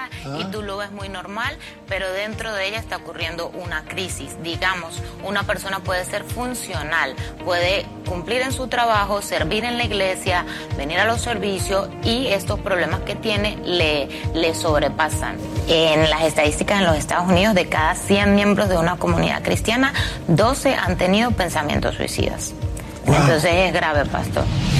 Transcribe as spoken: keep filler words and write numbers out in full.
ah. y tú lo ves muy normal, pero dentro de ella está ocurriendo una crisis. Digamos, una persona puede ser funcional, puede cumplir en su trabajo, servir en la iglesia, venir a los servicios y estos problemas que tiene le, le sobrepasan. En las estadísticas en los Estados Unidos, de cada cien miembros de una comunidad cristiana, doce han tenido pensamientos suicidas. Wow. Entonces es grave, pastor.